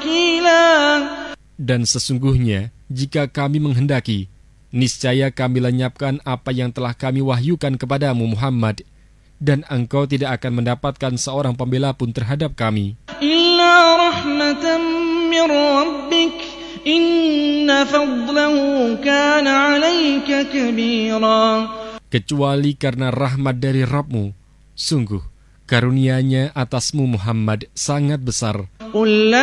وكيلا. Dan sesungguhnya, jika kami menghendaki, niscaya kami lenyapkan apa yang telah kami wahyukan kepadamu Muhammad, dan engkau tidak akan mendapatkan seorang pembela pun terhadap kami. إلا رحمة من ربك إن فضله كان عليك كبيرا. Kecuali karena rahmat dari Rabb-Mu, sungguh karunia-Nya atasmu Muhammad sangat besar. قل